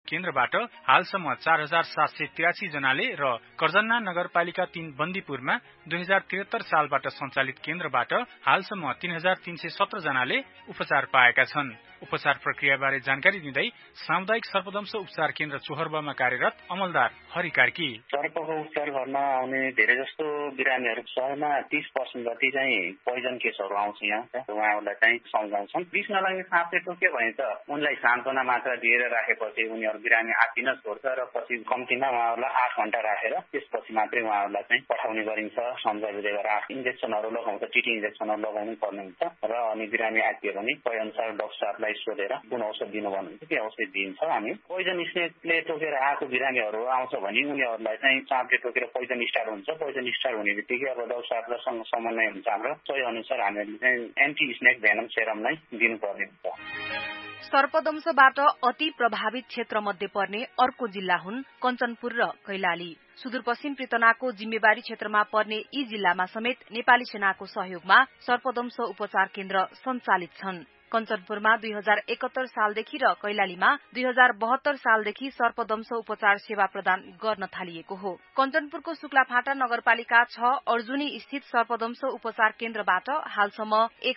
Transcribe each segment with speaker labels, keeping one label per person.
Speaker 1: केन्द्रबाट हालसम्म 4783 जनाले र कर्जन्ना नगरपालिका 3 बन्दीपुरमा 2073 सालबाट सञ्चालित केन्द्रबाट हालसम्म 3317 जनाले उपचार पाएका छन्। उपचार प्रक्रियाबारे जानकारी दिँदै सामुदायिक सर्पदंश उपचार केन्द्र चोहर्बमा कार्यरत अमलदार हरि कार्की,
Speaker 2: सर्पको उपचार गर्न आउने धेरै जस्तो बिरामीहरू 100मा 30% जति चाहिँ पोइजन केसहरू आउँछ। यहाँ उहाँहरूलाई चाहिँ सम्झाउँछौँ। विष नलाग्ने साँपले टोक्यो भने त उनलाई सान्त्वना मात्रा दिएर राखेपछि उनीहरू बिरामी आत्तिन छोड्छ र पछि कम्तीमा उहाँहरूलाई 8 घण्टा राखेर त्यसपछि मात्रै उहाँहरूलाई चाहिँ पठाउने गरिन्छ। सम्झाइ दिएर इन्जेक्सनहरू लगाउँछ, टिटी इन्जेक्सनहरू लगाउनु पर्ने हुन्छ र अनि बिरामी आत्तियो भने कोही अनुसार डाक्टर सोधेर कुन औषध दिनु भन्नुहुन्छ त्यो औषध दिन्छ। हामी पोइजन स्नेकले टोकेर आएको बिरामीहरू आउँछ भने उनीहरूलाई चाहिँ साँपले टोकेर पोइजन स्टार्ट हुन्छ। पोइजन स्टार्ट हुने बित्तिकै अब डाक्टरसँग समन्वय हुन्छ हाम्रो, सोही अनुसार हामीले चाहिँ एन्टी स्नेक भेनम सेरम नै दिनुपर्ने हुन्छ।
Speaker 3: सर्पदंशबाट अति प्रभावित क्षेत्र मध्ये पर्ने अर्को जिल्ला हुन् कञ्चनपुर र कैलाली। सुदूरपश्चिम पृतनाको जिम्मेवारी क्षेत्रमा पर्ने यी जिल्लामा समेत नेपाली सेनाको सहयोगमा सर्पदंश उपचार केन्द्र सञ्चालित छन्। कञ्चनपुरमा 2071 सालदेखि र कैलालीमा 2072 सालदेखि सर्पदंश उपचार सेवा प्रदान गर्न थालिएको हो। कञ्चनपुरको शुक्लाफाटा नगरपालिका 6 अर्जुनी स्थित सर्पदंश उपचार केन्द्रबाट हालसम्म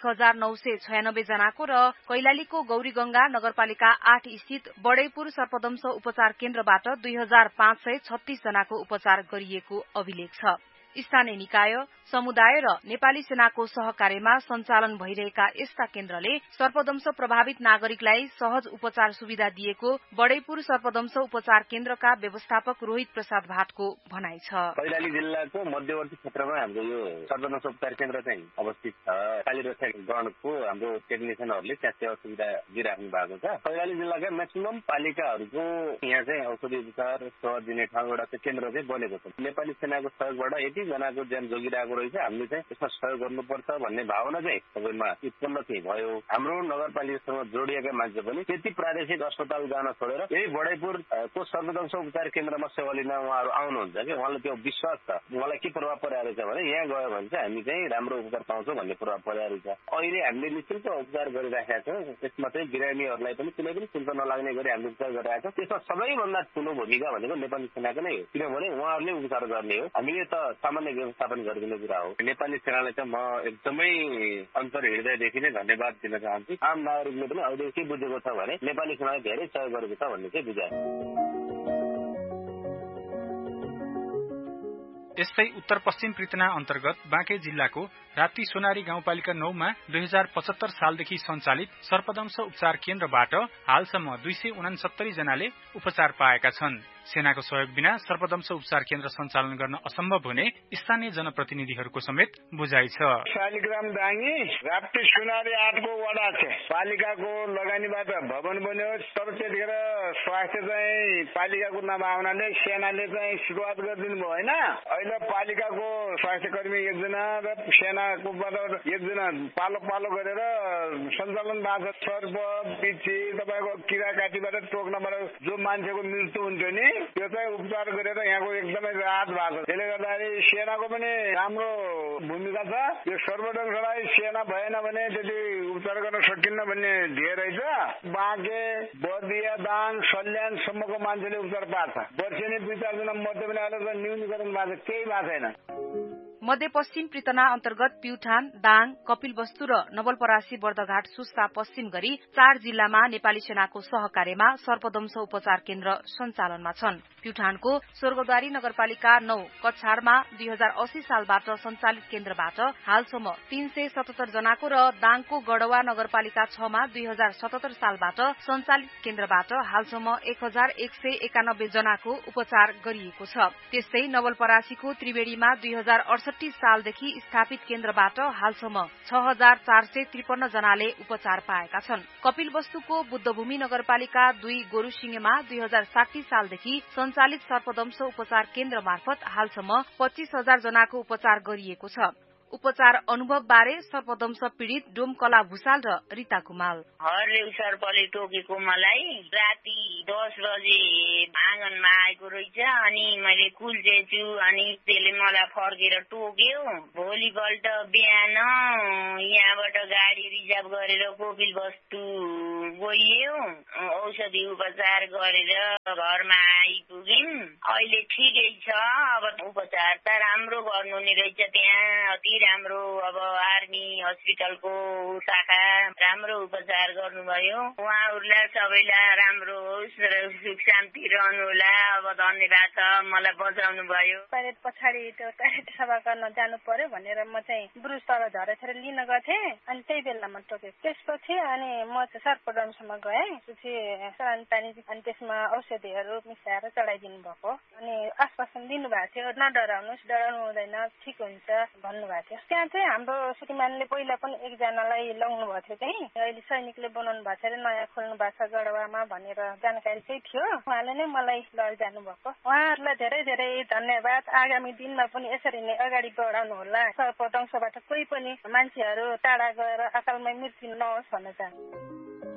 Speaker 3: 1996 जनाको र कैलालीको गौरीगंगा नगरपालिका 8 स्थित बडैपुर सर्पदंश उपचार केन्द्रबाट 2536 जनाको उपचार गरिएको अभिलेख छ। स्थानीय निकाय, समुदाय र नेपाली सेनाको सहकार्यमा सञ्चालन भइरहेका यस्ता केन्द्रले सर्पदंश प्रभावित नागरिकलाई सहज उपचार सुविधा दिएको बडैपुर सर्पदंश उपचार केन्द्रका व्यवस्थापक रोहित प्रसाद भाटको भनाइ छ।
Speaker 4: कैलाली जिल्लाको मध्यवर्ती क्षेत्रमा हाम्रो यो सर्पदंश उपचार केन्द्र चाहिँ अवस्थित छ। कालीरक्षा गणको हाम्रो टेक्निसियनहरूले त्यहाँ सेवा सुविधा दिइराख्नु भएको छ। कैलाली जिल्लाका म्याक्सिमम पालिकाहरूको यहाँ चाहिँ औषधि उपचार सेवा दिने ठाउँ एउटा केन्द्र चाहिँ बनेको छ। नेपाली सेनाको सहयोगबाट यति जनाको ज्यान जोगिरहेको रहेछ, हामीले चाहिँ यसमा सहयोग गर्नुपर्छ भन्ने भावना चाहिँ सबैमा उत्पन्न चाहिँ भयो। हाम्रो नगरपालिकासँग जोडिएका मान्छे पनि त्यति प्रादेशिक अस्पताल जान छोडेर यही बडैपुरको सर्पदंश उपचार केन्द्रमा सेवा लिन उहाँहरू आउनुहुन्छ कि उहाँलाई त्यो विश्वास छ। उहाँलाई के प्रभाव परिरहेको छ भने यहाँ गयो भने चाहिँ हामी चाहिँ राम्रो उपचार पाउँछौँ भन्ने प्रभाव परिरहेको छ। अहिले हामीले निःशुल्क उपचार गरिराखेका छौँ। त्यसमा चाहिँ बिरामीहरूलाई पनि कुनै पनि शुल्क नलाग्ने गरी हामीले उपचार गरिरहेका छौँ। त्यसमा सबैभन्दा ठुलो भूमिका भनेको नेपाली सेनाको नै हो, किनभने उहाँहरूले उपचार गर्ने हो, हामीले त सामान्य व्यवस्थापन गरिदिने कुरा हो। नेपाली सेनालाई चाहिँ म एकदमै अन्तर हृदयदेखि नै धन्यवाद दिन चाहन्छु। आम नागरिकले पनि अहिले के बुझेको छ भने नेपाली सेनाले धेरै सहयोग गरेको छ भन्ने चाहिँ बुझायो।
Speaker 1: यस्तै उत्तर पश्चिम पृतना अन्तर्गत बाँके जिल्लाको राप्ती सोनारी गाउँपालिका 9 मा 2075 सालदेखि सञ्चालित सर्पदंश उपचार केन्द्रबाट हालसम्म 269 जनाले उपचार पाएका छन्। सेनाको सहयोग बिना सर्पदंश उपचार केन्द्र सञ्चालन गर्न असम्भव हुने स्थानीय जनप्रतिनिधिहरूको समेत बुझाइ छ।
Speaker 5: शालिग्राम दाङी राप्ती सोनारी 8 को वडा छ। पालिकाको लगानीबाट भवन बन्यो, तर त्यतिखेर स्वास्थ्य चाहिँ पालिकाको नभएनाले सेनाले चाहिँ सुरुवात गरिदिनु भयो होइन। अहिले पालिकाको स्वास्थ्य कर्मी एकजना र सेनाकोबाट एकजना पालो पालो गरेर सञ्चालन भएको छ। सर्प पिच्छी तपाईँको किरा काटीबाट टोक्नबाट जो मान्छेको मृत्यु हुन्थ्यो नि त्यो चाहिँ उपचार गरेर यहाँको एकदमै राहत भएको छ। त्यसले गर्दाखेरि सेनाको पनि राम्रो भूमिका छ। यो सर्पदंशलाई सेना भएन भने त्यति उपचार गर्न सकिन्न भन्ने ध्येय रहेछ। बाँके, बर्दिया, दाङ, सल्यानसम्मको मान्छेले उपचार पाएको छ। वर्षेनी 2-4 जना मर्दै पनि अहिले त न्यूनीकरण भएको छ, केही भएको छैन।
Speaker 3: मध्यपश्चिम पृतना अन्तर्गत प्युठान, दाङ, कपिलवस्तु र नवलपरासी बर्दघाट सुस्ता पश्चिम गरी 4 जिल्लामा नेपाली सेनाको सहकार्यमा सर्पदंश उपचार केन्द्र सञ्चालनमा छन्। प्युठानको स्वर्गद्वारी नगरपालिका 9 कछाडमा 2080 सालबाट सञ्चालित केन्द्रबाट हालसम्म 377 जनाको र दाङको गढवा नगरपालिका 6 मा 2077 सालबाट सञ्चालित केन्द्रबाट हालसम्म 1191 जनाको उपचार गरिएको छ। त्यस्तै नवलपरासीको त्रिवेणीमा 2068 सालदेखि स्थापित केन्द्रबाट हालसम्म 6453 जनाले उपचार पाएका छन्। कपिलवस्तुको बुद्धभूमि नगरपालिका 2 गोरुसिंहमा 2060 सालदेखि सञ्चालित सर्पदंश उपचार केन्द्र मार्फत हालसम्म 25,000 जनाको उपचार गरिएको छ। उपचार अनुभव बारे सर्पदंश पीड़ित डोमकला भूषाल र रीता कुमाल।
Speaker 6: हरेउ सर्पले टोकेको मलाई राति 10 बजे आँगनमा आएको रहेछ। अनि मैले कुल्चेछु अनि त्यसले मलाई फर्केर टोक्यो। भोलिपल्ट बिहान यहाँबाट गाडी रिजर्भ गरेर कपिलवस्तु गइयो। औषधि उपचार गरेर घरमा आइपुग्यौं। अहिले ठिकै छ। अब उपचार त राम्रो गर्नु नि रहेछ त्यहाँ, अति राम्रो। अब आर्मी हस्पिटलको शाखा राम्रो उपचार गर्नुभयो। उहाँहरूलाई सबैलाई राम्रो होस् र सुख शान्ति रहनु होला। अब धन्यवाद छ, मलाई बचाउनु भयो।
Speaker 7: टोयलेट पछाडि त्यो टोयलेट सफा गर्न जानु पर्यो भनेर म चाहिँ ब्रुस तल झरेर लिन गएँ। अनि त्यही बेलामा टोकेँ। त्यसपछि अनि म चाहिँ सर्पदमसम्म गएँ। त्यसपछि सरान पानी अनि त्यसमा औषधिहरू मिसाएर चढाइदिनु भएको। अनि आश्वासन दिनुभएको थियो, नडराउनुहोस्, डराउनु हुँदैन, ठिक हुन्छ भन्नुभएको थियो। त्यहाँ चाहिँ हाम्रो श्रीमानले पहिला पनि एकजनालाई लगाउनु भएको थियो। चाहिँ अहिले सैनिकले बनाउनु भएको छ, नयाँ खोल्नु भएको छ गढवामा भनेर जानकारी चाहिँ थियो। उहाँले नै मलाई लैजानु भएको। उहाँहरूलाई धेरै धेरै धन्यवाद। आगामी दिनमा पनि यसरी नै अगाडि बढाउनु होला। सर्पदंशबाट कोही पनि मान्छेहरू टाढा गएर अकालमै मृत्यु नहोस् भन्न चाहन्छु।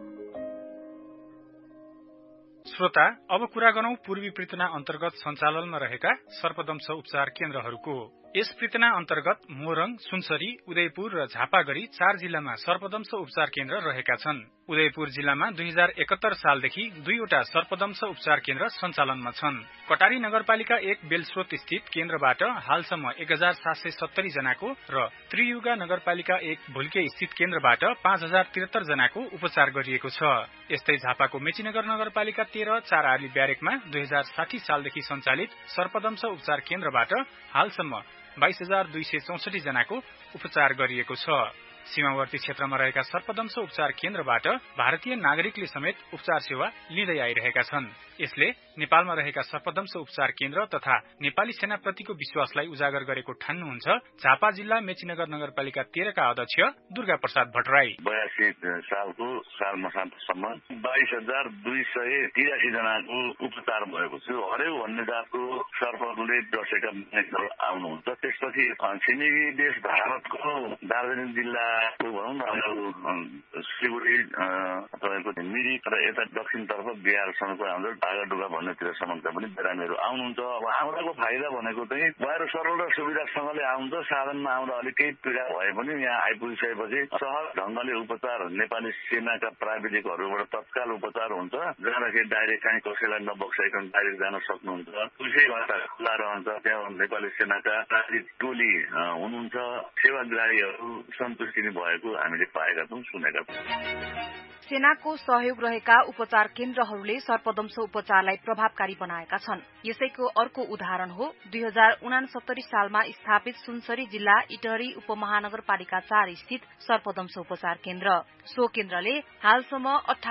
Speaker 1: श्रोता, अब कुरा गरौं पूर्वी पृतना अन्तर्गत सञ्चालनमा रहेका सर्पदंश उपचार केन्द्रहरूको। यस पृतना अन्तर्गत मोरङ, सुनसरी, उदयपुर र झापागढी 4 जिल्लामा सर्पदंश उपचार केन्द्र रहेका छन्। उदयपुर जिल्लामा 2071 सालदेखि 2 वटा सर्पदंश उपचार केन्द्र सञ्चालनमा छन्। कटारी नगरपालिका 1 बेलस्रोत स्थित केन्द्रबाट हालसम्म 1770 जनाको र त्रियुगा नगरपालिका 1 भुल्के स्थित केन्द्रबाट 5073 जनाको उपचार गरिएको छ। यस्तै झापाको मेचीनगर नगरपालिका 13 4 आली ब्यारेकमा 2060 सालदेखि सञ्चालित सर्पदंश उपचार केन्द्रबाट हालसम्म 22,264 जनाको उपचार गरिएको छ। सीमावर्ती क्षेत्रमा रहेका सर्पदंश उपचार केन्द्रबाट भारतीय नागरिकले समेत उपचार सेवा लिँदै आइरहेका छन्। यसले नेपालमा रहेका सर्पदंश उपचार केन्द्र तथा नेपाली सेनाप्रतिको विश्वासलाई उजागर गरेको ठान्नुहुन्छ झापा जिल्ला मेचीनगर नगरपालिका 13 का अध्यक्ष दुर्गा प्रसाद भट्टराई।
Speaker 8: 82 सालको साल मसान्तसम्म 22,283 जनाको उपचार भएको छ। हरेक भन्ने जातको सर्पले डसेका मानिसहरू आउनुहुन्छ। त्यसपछि छिमेकी देश भारतको दार्जिलिङ जिल्लाको भनौँ न सिलगढी तपाईँको मिरिक र यता दक्षिणतर्फ बिहारसम्मको हाम्रो ढाकाडुगा भन्नेतिरसम्मका पनि बिरामीहरू आउनुहुन्छ। अब आउँदाको फाइदा भनेको चाहिँ उहाँहरू सरल र सुविधासँगले आउँछ। साधनमा आउँदा अलिक केही पीडा भए पनि यहाँ आइपुगिसकेपछि सहज ढङ्गले उपचार नेपाली सेनाका प्राविधिकहरूबाट तत्काल उपचार हुन्छ। जाँदाखेरि डाइरेक्ट कहीँ कसैलाई नबक्साइकन डाइरेक्ट जान सक्नुहुन्छ। 2 घण्टा खुल्ला रहन्छ। त्यहाँ नेपाली सेनाका प्राविधिक टोली हुनुहुन्छ। सेवाग्राहीहरू सन्तुष्टि भएको हामीले पाएका छौँ, सुनेका छौँ।
Speaker 3: सेनाको सहयोग रहेका उपचार केन्द्रहरूले सर्पदंश उपचारलाई प्रभावकारी बनाएका छन्। यसैको अर्को उदाहरण हो 2069 सालमा स्थापित सुनसरी जिल्ला इटहरी उपमहानगरपालिका 4 स्थित सर्पदंश उपचार केन्द्र। सो केन्द्रले हालसम्म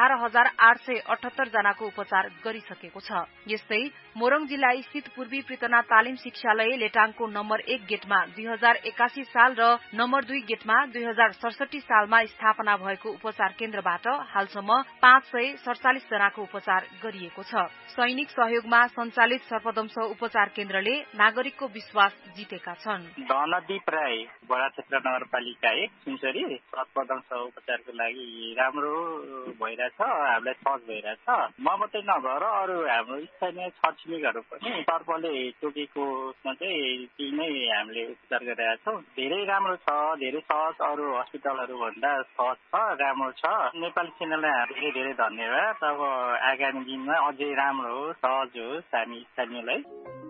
Speaker 3: 18,878 जनाको उपचार गरिसकेको छ। यस्तै मोरङ जिल्ला स्थित पूर्वी पृतना तालिम शिक्षालय लेटाङको नम्बर 1 गेटमा 2081 साल र नम्बर 2 गेटमा 2067 सालमा स्थापना भएको उपचार केन्द्रबाट हालसम्म 547 जनाको उपचार गरिएको छ। सैनिक सहयोगमा सञ्चालित सर्पदंश उपचार केन्द्रले नागरिकको विश्वास जितेका छन्।
Speaker 9: धनदीप राई बडा क्षेत्र नगरपालिका 1 सुनसरी सर्पदंश उपचारको लागि राम्रो भइरहेछ। हामीलाई सहज भइरहेछ। म मात्रै नभएर अरू हाम्रो स्थानीय छरछिमेकीहरू पनि सर्पले टोकेकोमा चाहिँ ती नै हामीले उपचार गरिरहेका छौँ। धेरै राम्रो छ, धेरै सहज, अरू हस्पिटलहरू भन्दा सहज छ, राम्रो छ। नेपाली सेनालाई धेरै धेरै धन्यवाद। अब आगामी दिनमा अझै राम्रो होस्, सहज होस् हामी स्थानीयलाई।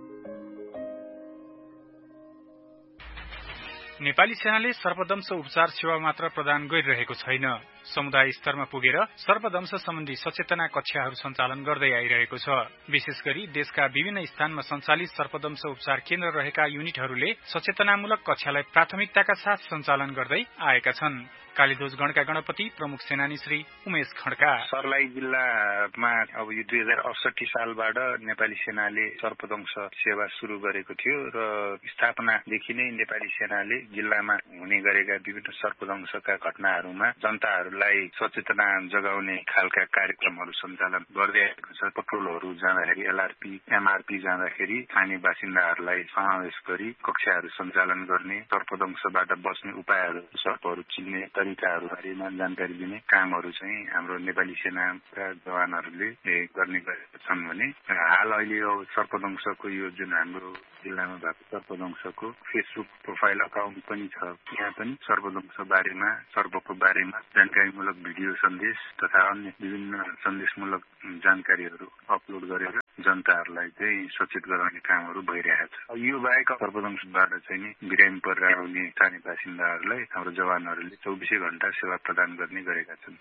Speaker 1: नेपाली सेनाले सर्पदंश उपचार सेवा मात्र प्रदान गरिरहेको छैन। समुदाय स्तरमा पुगेर सर्पदंश सम्बन्धी सचेतना कक्षाहरू सञ्चालन गर्दै आइरहेको छ। विशेष गरी देशका विभिन्न स्थानमा सञ्चालित सर्पदंश उपचार केन्द्र रहेका युनिटहरूले सचेतनामूलक कक्षालाई प्राथमिकताका साथ सञ्चालन गर्दै आएका छन्। कालीध्वज गणका गणपति प्रमुख सेनानी श्री उमेश खड्का।
Speaker 10: सर्लाही जिल्लामा अब यो 2068 सालबाट नेपाली सेनाले सर्पदंश सेवा सुरु गरेको थियो र स्थापनादेखि नै नेपाली सेनाले जिल्लामा हुने गरेका विभिन्न सर्पदंशका घटनाहरूमा जनताहरूलाई सचेतना जगाउने खालका कार्यक्रमहरू सञ्चालन गर्दै आएको छ। पट्रोलहरू जाँदाखेरि एलआरपी एमआरपी जाँदाखेरि स्थानीय बासिन्दाहरूलाई समावेश गरी कक्षाहरू सञ्चालन गर्ने, सर्पदंशबाट बच्ने उपायहरू, सर्पहरू चिन्ने तरिकाहरू बारेमा जानकारी दिने कामहरू चाहिँ हाम्रो नेपाली सेनाका जवानहरूले गर्ने गरेका छन् भने हाल अहिले यो सर्पदंशको यो जुन हाम्रो जिल्लामा भएको सर्पदंशको फेसबुक प्रोफाइल अकाउन्ट पनि छ। यहाँ पनि सर्पदंश बारेमा सर्पको बारेमा जानकारीमूलक भिडियो सन्देश तथा अन्य विभिन्न सन्देशमूलक जानकारीहरू अपलोड गरेर जनताहरूलाई चाहिँ सचेत गराउने कामहरू भइरहेको छ। यो बाहेक सर्पदंशबाट चाहिँ बिरामी परेर आउने स्थानीय बासिन्दाहरूलाई हाम्रो जवानहरूले 24 घण्टा सेवा प्रदान गर्ने गरेका छन्।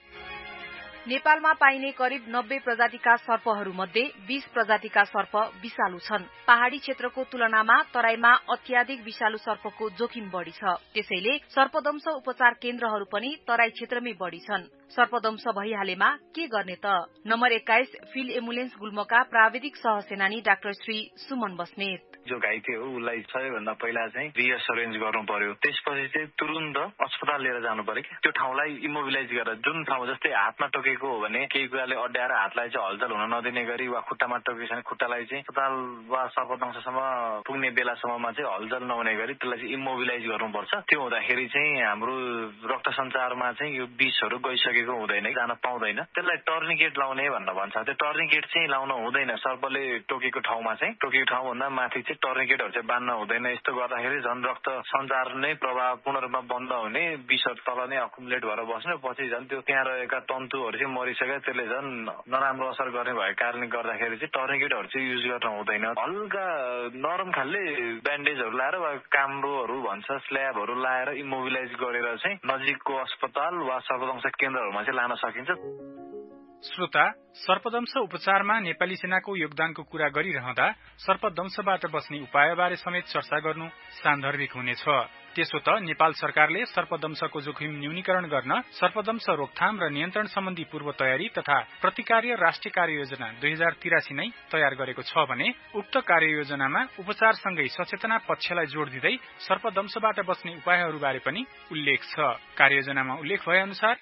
Speaker 3: नेपालमा पाइने करिब 90 प्रजातिका सर्पहरूमध्ये 20 प्रजातिका सर्प विषालु छन्। पहाड़ी क्षेत्रको तुलनामा तराईमा अत्याधिक विषालु सर्पको जोखिम बढ़ी छ। त्यसैले सर्पदंश उपचार केन्द्रहरू पनि तराई क्षेत्रमै बढ़ी छन्। सर्पदंश भइहालेमा के गर्ने त? नम्बर 21 फिल्ड एम्बुलेन्स गुल्मका प्राविधिक सहसेनानी डाक्टर श्री सुमन बस्नेत।
Speaker 11: जो घाइते हो उसलाई सबैभन्दा पहिला चाहिँ रिएसरेन्ज गर्नु पर्यो। त्यसपछि चाहिँ तुरुन्त अस्पताल लिएर जानु पर्यो कि त्यो ठाउँलाई इमोबिलाइज गरेर जुन ठाउँ जस्तै हातमा टोकेको हो भने केही कुराले अड्याएर हातलाई चाहिँ हलचल हुन नदिने गरी वा खुट्टामा टोकेको छ भने खुट्टालाई चाहिँ अस्पताल वा सर्पदंशसम्म पुग्ने बेलासम्ममा चाहिँ हलचल नहुने गरी त्यसलाई चाहिँ इमोबिलाइज गर्नुपर्छ। त्यो हुँदाखेरि चाहिँ हाम्रो रक्त सञ्चारमा चाहिँ यो विषहरू गइसकेको हुँदैन, जान पाउँदैन। त्यसलाई टर्निकेट लाउने भनेर भन्छ। त्यो टर्निकेट चाहिँ लाउन हुँदैन। सर्पले टोकेको ठाउँमा चाहिँ टोकेको ठाउँभन्दा माथि चाहिँ टर्निकेटहरू चाहिँ बाँध्न हुँदैन। यस्तो गर्दाखेरि झन् रक्त सञ्चार नै प्रभाव पूर्ण रूपमा बन्द हुने, विषहरू तल नै अकुमुलेट भएर बस्ने, पछि झन् त्यो त्यहाँ रहेका तन्तुहरू चाहिँ मरिसके त्यसले झन् नराम्रो असर गर्ने भएको कारणले गर्दाखेरि चाहिँ टर्निकेटहरू चाहिँ युज गर्न हुँदैन। हल्का नरम खालले ब्यान्डेजहरू लाएर वा काम्रो भन्छ स्ल्याबहरू लाएर इमोबिलाइज गरेर चाहिँ नजिकको अस्पताल वा सर्पदंश केन्द्रहरूमा चाहिँ लान सकिन्छ।
Speaker 1: श्रोता, सर्पदंश उपचारमा नेपाली सेनाको योगदानको कुरा गरिरहँदा सर्पदंशबाट बस्ने उपायबारे समेत चर्चा गर्नु सान्दर्भिक हुनेछ। त्यसो त नेपाल सरकारले सर्पदंशको जोखिम न्यूनीकरण गर्न सर्पदंश रोकथाम र नियन्त्रण सम्बन्धी पूर्व तयारी तथा प्रतिकार्य राष्ट्रिय कार्ययोजना 2083 नै तयार गरेको छ भने उक्त कार्ययोजनामा उपचारसँगै सचेतना पक्षलाई जोड़ दिँदै सर्पदंशबाट बस्ने उपायहरूबारे पनि उल्लेख छ। कार्ययोजनामा उल्लेख भए अनुसार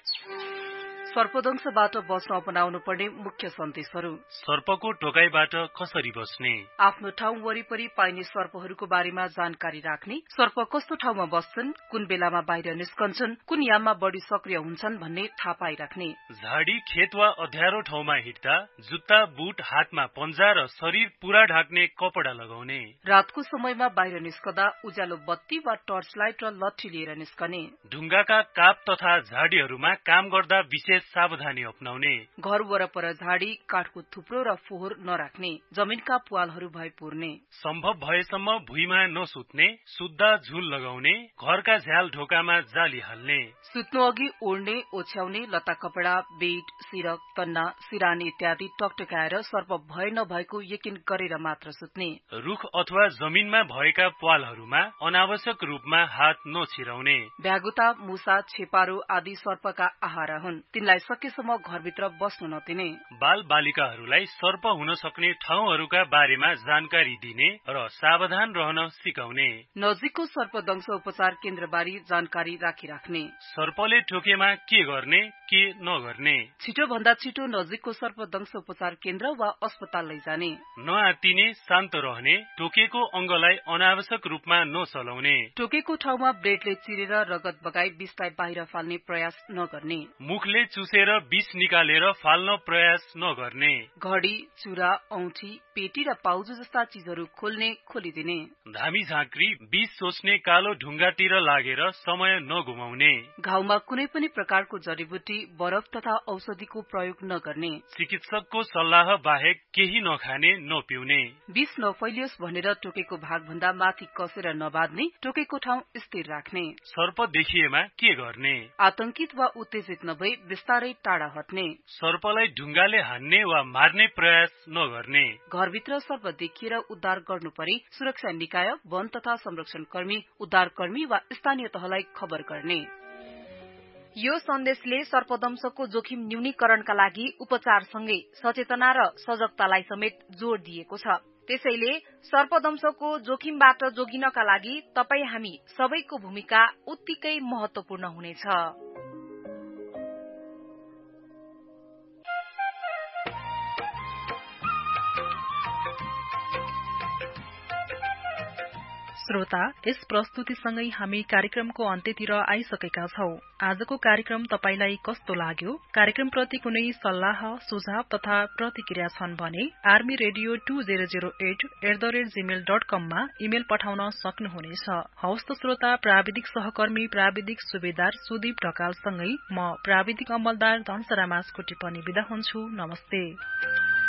Speaker 12: सर्पदंशबाट बस्न अपनाउनु पर्ने मुख्य सन्देशहरू।
Speaker 13: सर्पको टोकाइबाट कसरी बस्ने,
Speaker 12: आफ्नो ठाउँ वरिपरि पाइने सर्पहरूको बारेमा जानकारी राख्ने, सर्प कस्तो ठाउँमा बस्छन्, कुन बेलामा बाहिर निस्कन्छन्, कुन याममा बढ़ी सक्रिय हुन्छन् भन्ने थाहा पाइराख्ने,
Speaker 13: झाडी खेत वा अध्यारो ठाउँमा हिँड्दा जुत्ता बुट हातमा पन्जा र शरीर पूरा ढाक्ने कपडा लगाउने,
Speaker 12: रातको समयमा बाहिर निस्कदा उज्यालो बत्ती वा टर्च लाइट र लट्ठी लिएर निस्कने,
Speaker 13: ढुङ्गाका काप तथा झाडीहरूमा काम गर्दा विशेष सावधानी अपनाउने,
Speaker 12: घर वरपर झाडी काठको थुप्रो र फोहोर नराख्ने, जमिनका पुवालहरू भई पुर्ने,
Speaker 13: सम्भव भएसम्म भुइँमा नसुत्ने, सुत्दा झुल लगाउने, घरका झ्याल ढोकामा जाली हाल्ने,
Speaker 12: सुत्नु अघि ओढ्ने ओछ्याउने लत्ता कपडा बेड सिरक तन्ना सिरानी इत्यादि टकटकाएर सर्प भए नभएको यकिन गरेर मात्र सुत्ने,
Speaker 13: रुख अथवा जमिनमा भएका प्वालहरूमा अनावश्यक रूपमा हात नछिराउने,
Speaker 12: भ्यागुता मुसा छेपारो आदि सर्पका आहारा हुन्, तिनलाई सकेसम्म घरभित्र बस्नु नदिने,
Speaker 13: बाल बालिकाहरूलाई सर्प हुन सक्ने ठाउँहरूका बारेमा जानकारी दिने र सावधान रहन सिकाउने,
Speaker 12: नजिकको सर्पदंश उपचार केन्द्रबारे जानकारी राखिराख्ने,
Speaker 13: सर्पले टोकेमा के गर्ने के नगर्ने,
Speaker 12: छिटो भन्दा छिटो नजिकको सर्पदंश उपचार केन्द्र वा अस्पताल लैजाने,
Speaker 13: नआत्तिने शान्त रहने, टोकेको अंगलाई अनावश्यक रूपमा नचलाउने,
Speaker 12: टोकेको ठाउँमा ब्लेडले चिरेर रगत बगाई विषलाई बाहिर फाल्ने प्रयास नगर्ने,
Speaker 13: मुखले चुसेर विष निकालेर फाल्न प्रयास नगर्ने,
Speaker 12: घडी चुरा औँठी पेटी र पाउजु जस्ता चीजहरू खोल्ने खोलिदिने,
Speaker 13: धामी झाँक्री विष सोच्ने कालो ढुङ्गातिर लागेर समय नगुमाउने,
Speaker 12: घाउमा कुनै पनि प्रकारको जडीबुटी बरफ तथा औषधिको प्रयोग नगर्ने,
Speaker 13: चिकित्सकको सल्लाह बाहेक केही नखाने नपिउने,
Speaker 12: विष नफैलियोस् भनेर टोकेको भागभन्दा माथि कसेर नबाध्ने, टोकेको ठाउँ स्थिर राख्ने,
Speaker 13: सर्प देखिएमा के गर्ने,
Speaker 12: आतंकित वा उत्तेजित नभई बिस्तारै टाढा हट्ने,
Speaker 13: सर्पलाई ढुङ्गाले हान्ने वा मार्ने प्रयास नगर्ने,
Speaker 12: घरभित्र सर्प देखिएर उद्धार गर्नु परे सुरक्षा निकाय वन तथा संरक्षण कर्मी उद्धारकर्मी वा स्थानीय तहलाई खबर गर्ने।
Speaker 3: यो सन्देशले सर्पदंशको जोखिम न्यूनीकरणका लागि उपचारसँगै सचेतना र सजगतालाई समेत जोड़ दिएको छ। त्यसैले सर्पदंशको जोखिमबाट जोगिनका लागि तपाई हामी सबैको भूमिका उत्तिकै महत्वपूर्ण हुनेछ।
Speaker 14: श्रोता, यस प्रस्तुतिसँगै हामी कार्यक्रमको अन्त्यतिर आइसकेका छौं। आजको कार्यक्रम तपाईलाई कस्तो लाग्यो? कार्यक्रमप्रति कुनै सल्लाह, सुझाव तथा प्रतिक्रिया छन् भने armyradio2008@gmail.com मा इमेल पठाउन सक्नुहुनेछ। हवस् त श्रोता, प्राविधिक सहकर्मी प्राविधिक सुबेदार सुदीप ढकालसँगै म प्राविधिक अमलदार धनसरा मासको टिप्पणी बिदा हुन्छु। नमस्ते।